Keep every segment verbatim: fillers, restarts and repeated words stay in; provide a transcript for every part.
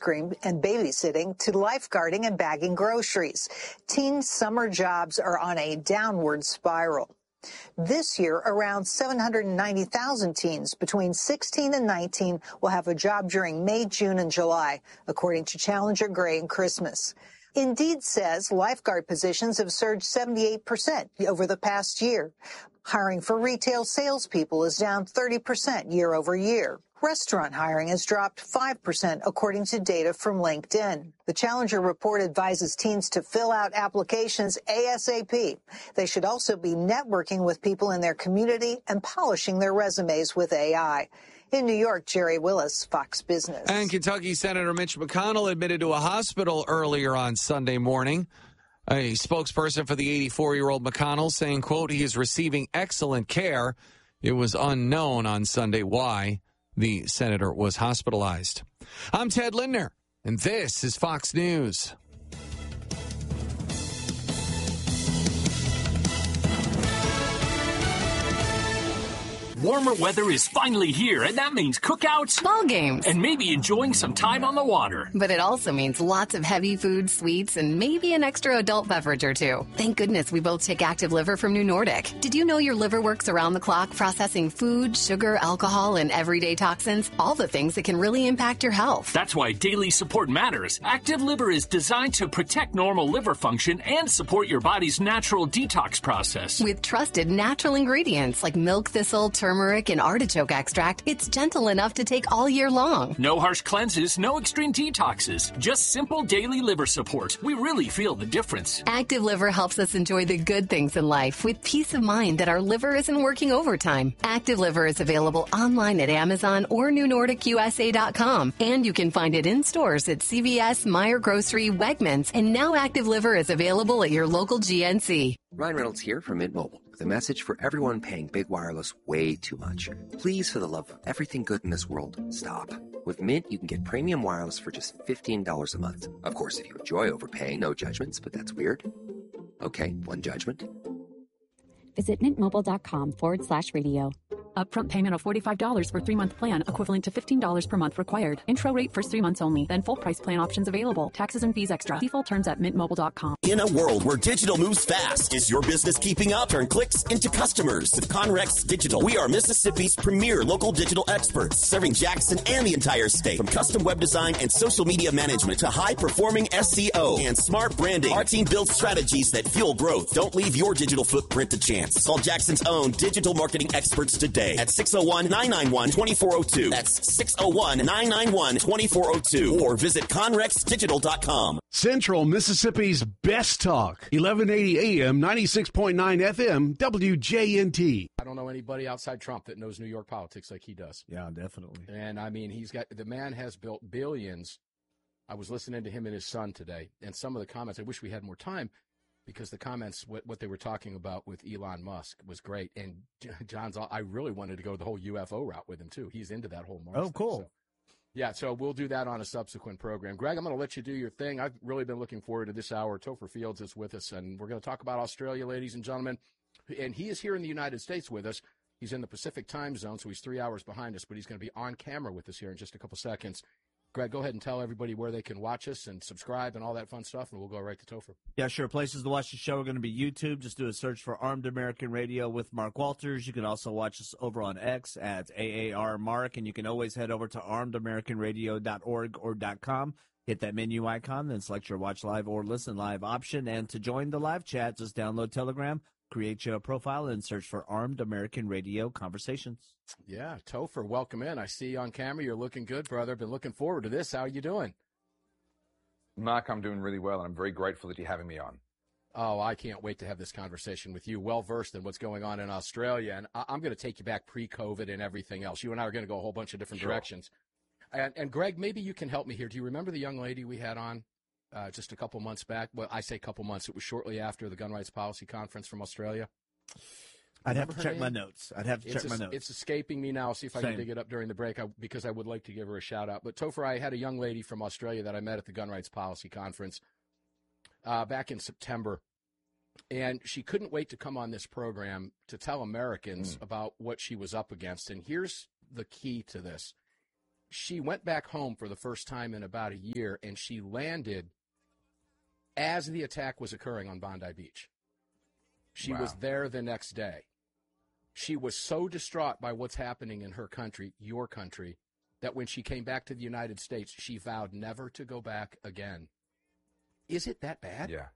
cream and babysitting to lifeguarding and bagging groceries. Teen summer jobs are on a downward spiral. This year, around seven hundred ninety thousand teens between sixteen and nineteen will have a job during May, June, and July, according to Challenger Gray and Christmas. Indeed says lifeguard positions have surged seventy-eight percent over the past year. Hiring for retail salespeople is down thirty percent year over year. Restaurant hiring has dropped five percent, according to data from LinkedIn. The Challenger report advises teens to fill out applications ASAP. They should also be networking with people in their community and polishing their resumes with A I. In New York, Jerry Willis, Fox Business. And Kentucky Senator Mitch McConnell admitted to a hospital earlier on Sunday morning. A spokesperson for the eighty-four-year-old McConnell saying, quote, he is receiving excellent care. It was unknown on Sunday why the senator was hospitalized. I'm Ted Lindner, and this is Fox News. Warmer weather is finally here, and that means cookouts, ball games, and maybe enjoying some time on the water. But it also means lots of heavy food, sweets, and maybe an extra adult beverage or two. Thank goodness we both take Active Liver from New Nordic. Did you know your liver works around the clock processing food, sugar, alcohol, and everyday toxins? All the things that can really impact your health. That's why daily support matters. Active Liver is designed to protect normal liver function and support your body's natural detox process. With trusted natural ingredients like milk thistle, turmeric, turmeric, and artichoke extract, it's gentle enough to take all year long. No harsh cleanses, no extreme detoxes, just simple daily liver support. We really feel the difference. Active Liver helps us enjoy the good things in life with peace of mind that our liver isn't working overtime. Active Liver is available online at Amazon or new nordic u s a dot com, and you can find it in stores at C V S, Meijer Grocery, Wegmans, and now Active Liver is available at your local G N C. Ryan Reynolds here from Mint Mobile with a message for everyone paying big wireless way too much. Please, for the love of everything good in this world, stop. With Mint, you can get premium wireless for just fifteen dollars a month. Of course, if you enjoy overpaying, no judgments, but that's weird. Okay, one judgment. Visit mintmobile.com forward slash radio. Upfront payment of forty-five dollars for three-month plan, equivalent to fifteen dollars per month required. Intro rate first three months only, then full price plan options available. Taxes and fees extra. See full terms at mint mobile dot com. In a world where digital moves fast, is your business keeping up? Turn clicks into customers with Conrex Digital. We are Mississippi's premier local digital experts, serving Jackson and the entire state. From custom web design and social media management to high-performing S E O and smart branding, our team builds strategies that fuel growth. Don't leave your digital footprint to chance. Call Jackson's own digital marketing experts today at six oh one, nine nine one, two four oh two. That's six oh one, nine nine one, two four oh two. Or visit conrex digital dot com. Central Mississippi's best talk. eleven eighty A M, ninety-six point nine F M, W J N T. I don't know anybody outside Trump that knows New York politics like he does. Yeah, definitely. And, I mean, he's got – the man has built billions. I was listening to him and his son today, and some of the comments – I wish we had more time – because the comments, what, what they were talking about with Elon Musk was great. And John's, I really wanted to go the whole U F O route with him, too. He's into that whole Mars Oh, thing, cool. So. Yeah, so we'll do that on a subsequent program. Greg, I'm going to let you do your thing. I've really been looking forward to this hour. Topher Fields is with us, and we're going to talk about Australia, ladies and gentlemen. And he is here in the United States with us. He's in the Pacific time zone, so he's three hours behind us, but he's going to be on camera with us here in just a couple seconds. Greg, go ahead and tell everybody where they can watch us and subscribe and all that fun stuff, and we'll go right to Topher. Yeah, sure. Places to watch the show are going to be YouTube. Just do a search for Armed American Radio with Mark Walters. You can also watch us over on X at A A R Mark, and you can always head over to armed american radio dot org or .com. Hit that menu icon, then select your watch live or listen live option. And to join the live chat, just download Telegram, create your profile, and search for Armed American Radio Conversations. Yeah, Topher, welcome in. I see you on camera. You're looking good, brother. Been looking forward to this. How are you doing? Mark, I'm doing really well, and I'm very grateful that you're having me on. Oh, I can't wait to have this conversation with you. Well-versed in what's going on in Australia, and I- I'm going to take you back pre-COVID and everything else. You and I are going to go a whole bunch of different Sure. directions. And, and, Greg, maybe you can help me here. Do you remember the young lady we had on uh, just a couple months back? Well, I say couple months. It was shortly after the Gun Rights Policy Conference from Australia. I'd have to Remember check her my name? notes. I'd have to It's check my es- notes. It's escaping me now. I'll see if I Same. can dig it up during the break I, because I would like to give her a shout out. But Topher, I had a young lady from Australia that I met at the Gun Rights Policy Conference uh, back in September. And she couldn't wait to come on this program to tell Americans Mm. about what she was up against. And here's the key to this. She went back home for the first time in about a year, and she landed as the attack was occurring on Bondi Beach. She Wow. was there the next day. She was so distraught by what's happening in her country, your country, that when she came back to the United States, she vowed never to go back again. Is it that bad? Yeah.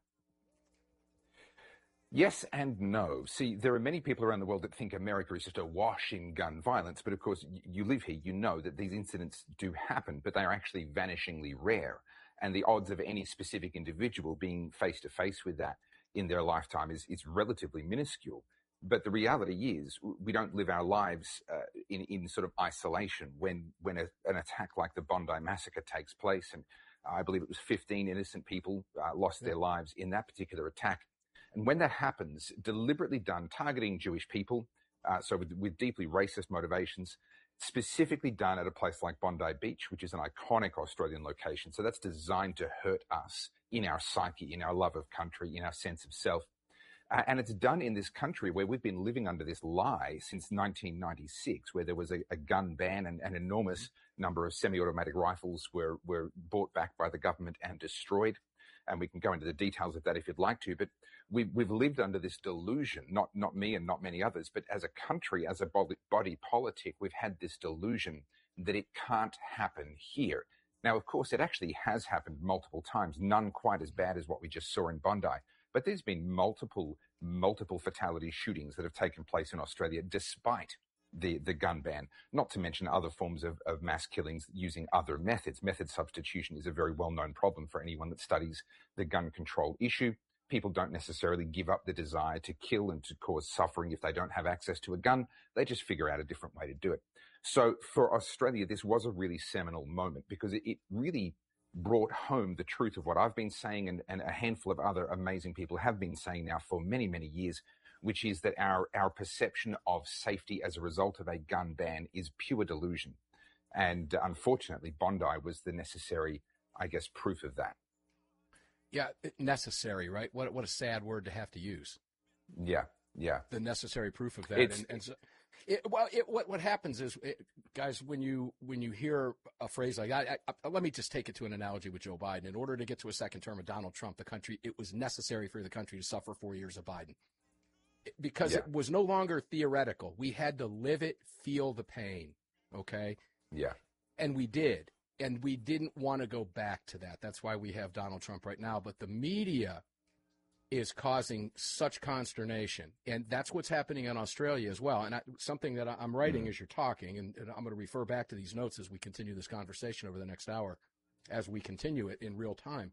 Yes and no. See, there are many people around the world that think America is just awash in gun violence, but of course, y- you live here, you know that these incidents do happen, but they are actually vanishingly rare. And the odds of any specific individual being face to face with that in their lifetime is, is relatively minuscule. But the reality is, w- we don't live our lives uh, in, in sort of isolation. When when a, an attack like the Bondi massacre takes place, and I believe it was fifteen innocent people uh, lost their lives in that particular attack. And when that happens, deliberately done, targeting Jewish people, uh, so with, with deeply racist motivations, specifically done at a place like Bondi Beach, which is an iconic Australian location. So that's designed to hurt us in our psyche, in our love of country, in our sense of self. Uh, and it's done in this country where we've been living under this lie since nineteen ninety-six, where there was a, a gun ban and an enormous number of semi-automatic rifles were, were bought back by the government and destroyed. And we can go into the details of that if you'd like to. But we've, we've lived under this delusion, not, not me and not many others, but as a country, as a body, body politic, we've had this delusion that it can't happen here. Now, of course, it actually has happened multiple times, none quite as bad as what we just saw in Bondi. But there's been multiple, multiple fatality shootings that have taken place in Australia despite the, the gun ban, not to mention other forms of, of mass killings using other methods. Method substitution is a very well-known problem for anyone that studies the gun control issue. People don't necessarily give up the desire to kill and to cause suffering if they don't have access to a gun. They just figure out a different way to do it. So for Australia, this was a really seminal moment because it, it really brought home the truth of what I've been saying and, and a handful of other amazing people have been saying now for many, many years, which is that our, our perception of safety as a result of a gun ban is pure delusion. And uh, unfortunately, Bondi was the necessary, I guess, proof of that. Yeah, necessary, right? What what a sad word to have to use. Yeah, yeah. The necessary proof of that. It's, and, and so, it, well, it, what what happens is, it, guys, when you when you hear a phrase like that, I, I, let me just take it to an analogy with Joe Biden. In order to get to a second term of Donald Trump, the country it was necessary for the country to suffer four years of Biden. Because yeah. it was no longer theoretical. We had to live it, feel the pain, okay? Yeah. And we did. And we didn't want to go back to that. That's why we have Donald Trump right now. But the media is causing such consternation. And that's what's happening in Australia as well. And I, something that I'm writing mm. as you're talking, and, and I'm going to refer back to these notes as we continue this conversation over the next hour, as we continue it in real time.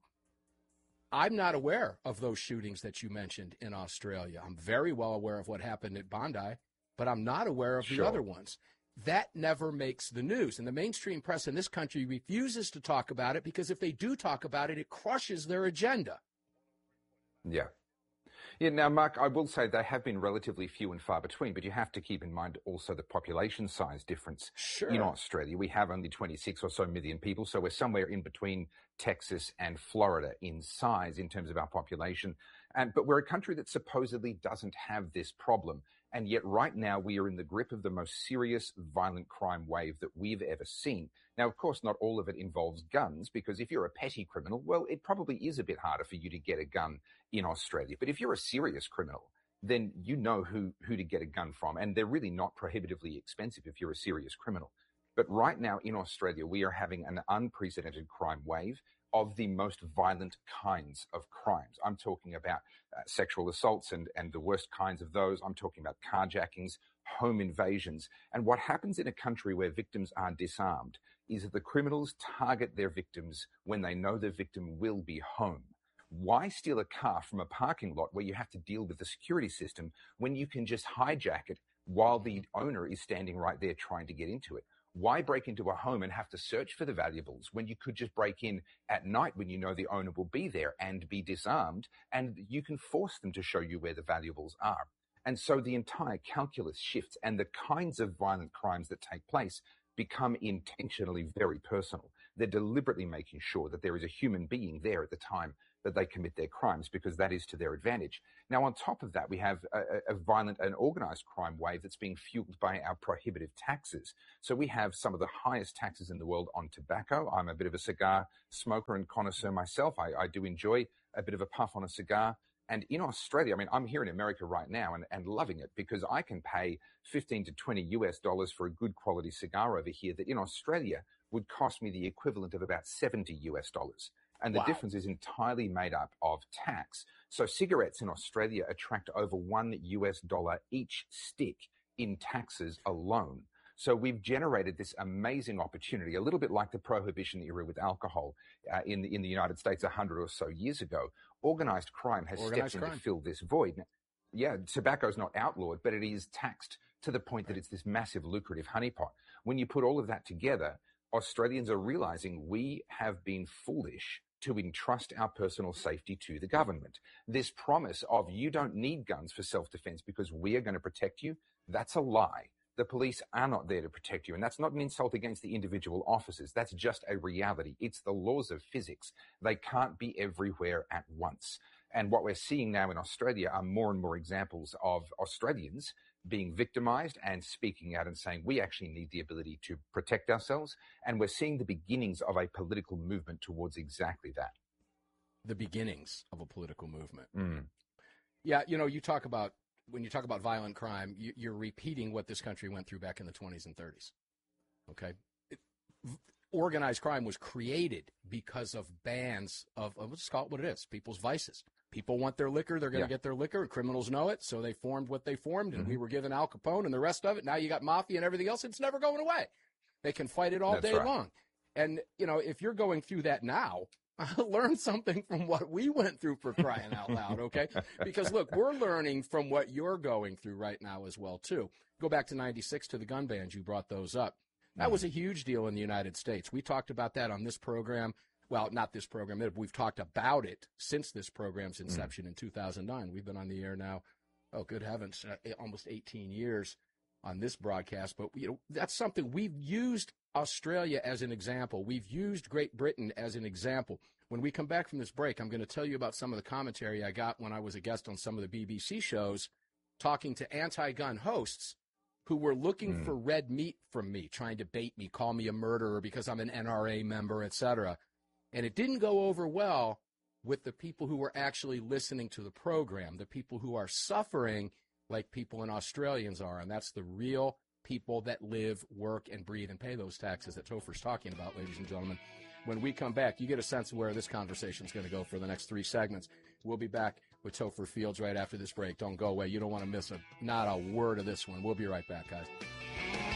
I'm not aware of those shootings that you mentioned in Australia. I'm very well aware of what happened at Bondi, but I'm not aware of the sure. other ones. That never makes the news. And the mainstream press in this country refuses to talk about it because if they do talk about it, it crushes their agenda. Yeah. Yeah, now, Mark, I will say they have been relatively few and far between, but you have to keep in mind also the population size difference sure. in Australia. We have only twenty-six or so million people, so we're somewhere in between Texas and Florida in size in terms of our population. And, but we're a country that supposedly doesn't have this problem. And yet right now we are in the grip of the most serious violent crime wave that we've ever seen. Now, of course, not all of it involves guns, because if you're a petty criminal, well, it probably is a bit harder for you to get a gun in Australia. But if you're a serious criminal, then you know who, who to get a gun from. And they're really not prohibitively expensive if you're a serious criminal. But right now in Australia, we are having an unprecedented crime wave of the most violent kinds of crimes. I'm talking about uh, sexual assaults and, and the worst kinds of those. I'm talking about carjackings, home invasions. And what happens in a country where victims are disarmed is that the criminals target their victims when they know the victim will be home. Why steal a car from a parking lot where you have to deal with the security system when you can just hijack it while the owner is standing right there trying to get into it? Why break into a home and have to search for the valuables when you could just break in at night when you know the owner will be there and be disarmed, and you can force them to show you where the valuables are? And so the entire calculus shifts, and the kinds of violent crimes that take place become intentionally very personal. They're deliberately making sure that there is a human being there at the time that they commit their crimes, because that is to their advantage. Now, on top of that, we have a, a violent and organized crime wave that's being fueled by our prohibitive taxes. So we have some of the highest taxes in the world on tobacco. I'm a bit of a cigar smoker and connoisseur myself. I, I do enjoy a bit of a puff on a cigar. And in Australia, I mean, I'm here in America right now and, and loving it, because I can pay fifteen to twenty U S dollars for a good quality cigar over here that in Australia would cost me the equivalent of about seventy U S dollars. And the wow. difference is entirely made up of tax. So cigarettes in Australia attract over one U S dollar each stick in taxes alone. So we've generated this amazing opportunity, a little bit like the prohibition era with alcohol uh, in, the, in the United States a hundred or so years ago. Organized crime has Organized stepped crime. in to fill this void. Yeah, tobacco's not outlawed, but it is taxed to the point that it's this massive lucrative honeypot. When you put all of that together, Australians are realizing we have been foolish to entrust our personal safety to the government. This promise of you don't need guns for self-defense because we are going to protect you, that's a lie. The police are not there to protect you. And that's not an insult against the individual officers. That's just a reality. It's the laws of physics. They can't be everywhere at once. And what we're seeing now in Australia are more and more examples of Australians being victimized and speaking out and saying, we actually need the ability to protect ourselves. And we're seeing the beginnings of a political movement towards exactly that. The beginnings of a political movement. Mm. Yeah, you know, you talk about, when you talk about violent crime, you, you're repeating what this country went through back in the twenties and thirties. Okay? It, organized crime was created because of bans of, of, let's call it what it is, people's vices. People want their liquor, they're going to yeah. get their liquor, and criminals know it, so they formed what they formed, and mm-hmm. we were given Al Capone and the rest of it. Now you got mafia and everything else. It's never going away. They can fight it all That's day right. long. And, you know, if you're going through that now, learn something from what we went through, for crying out loud, okay? Because, look, we're learning from what you're going through right now as well, too. Go back to ninety-six to the gun bans. You brought those up. That was a huge deal in the United States. We talked about that on this program. Well, not this program. We've talked about it since this program's inception mm. in two thousand nine. We've been on the air now, oh, good heavens, uh, almost eighteen years on this broadcast. But, you know, that's something we've used Australia as an example. We've used Great Britain as an example. When we come back from this break, I'm going to tell you about some of the commentary I got when I was a guest on some of the B B C shows talking to anti-gun hosts who were looking mm. for red meat from me, trying to bait me, call me a murderer because I'm an N R A member, et cetera. And it didn't go over well with the people who were actually listening to the program, the people who are suffering like people in Australians are. And that's the real people that live, work, and breathe and pay those taxes that Topher's talking about, ladies and gentlemen. When we come back, you get a sense of where this conversation is going to go for the next three segments. We'll be back with Topher Fields right after this break. Don't go away. You don't want to miss a, not a word of this one. We'll be right back, guys.